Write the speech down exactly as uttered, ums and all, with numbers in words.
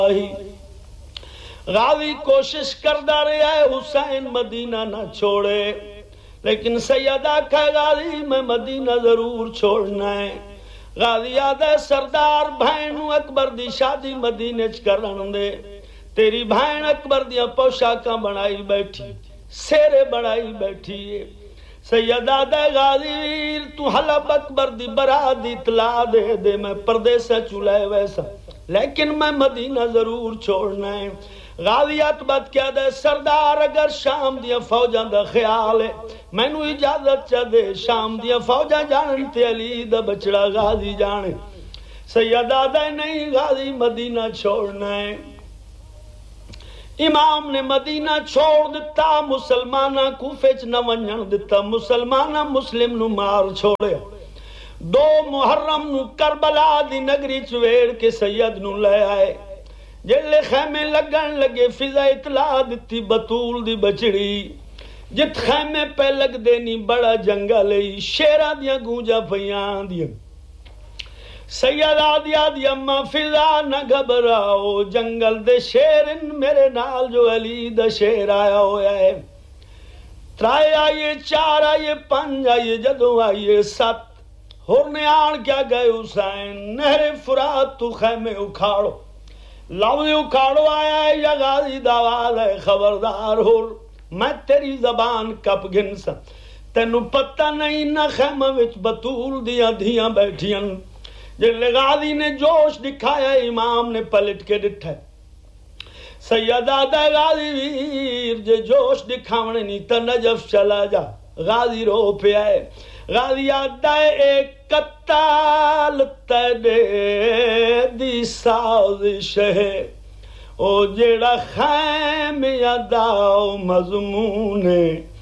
غازی کوشش کردا رہا ہے حسین مدینہ نہ چھوڑے، لیکن سیدہ کہ غازی میں مدینہ ضرور چھوڑنا ہے۔ غازی آدھے سردار بھائنو اکبر دی شادی مدینے چ کرن دے، تیری بھائن اکبر دیا پوشاکاں بنائی بیٹھی، سیرے بنائی بیٹھی ہے۔ سیدہ دے غازی ویر تو حلب اکبر دی برات دی اطلاع دے دے، میں پردیسہ چلائے ویسا لیکن میں مدینہ ضرور چھوڑنا ہے۔ غازی اتبت کیا دے سردار اگر شام دیا فوجاں دا خیال ہے میں نو اجازت چا دے، شام دیا فوجاں جانن تے علی دا بچڑا غازی جانے۔ سیدہ دے نہیں غازی مدینہ چھوڑنا ہے۔ امام نے مدینہ چھوڑ دیتا، مسلمانہ کوفے چ نہ ونجن دیتا، مسلمانہ مسلم نو مار چھوڑے۔ دو محرم نو کربلا دی نگری چویڑ کے سید نو لے آئے، جلے خیمے لگن لگے فضا اطلاع دیتی بطول دی بچڑی، جت خیمے پہ لگ دینی بڑا جنگل ہے، شیرہ دیا گونجا پھیاں دیا۔ سید آدیا دی اما فضا نہ گھبراؤ، جنگل دے شیرن میرے نال جو علی دا شیر آیا ہویا ہے۔ ترائے آئیے، چار آئیے، پنج آئیے، جدوں آئیے سات، ہورنے آن کیا گئے حسین، نہر فرات تو خیمے اکھاڑو، لفظ اکھاڑو آیا ہے یا غازی دعوال ہے، خبردار ہور میں تیری زبان کپ گنسا، تینو پتہ نہیں نہ خیمہ وچ بطول دیاں دھیاں بیٹھیاں۔ جلے غازی نے جوش دکھایا امام نے پلٹ کے ڈٹھا، سیدہ دے غازی ویر جے جوش دکھاونے نہیں تا نجف چلا جا۔ غازی رو پہ آئے، غازی آدھا ایک قتال تیرے دی سازش ہے، او جیڑا خیم یاداؤ مضمون ہے،